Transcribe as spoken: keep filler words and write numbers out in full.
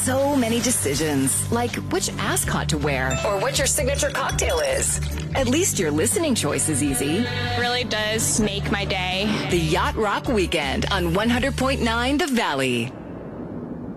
so many decisions, like which ascot to wear or what your signature cocktail is. At least your listening choice is easy. It really does make my day. The Yacht Rock Weekend on one hundred point nine The Valley.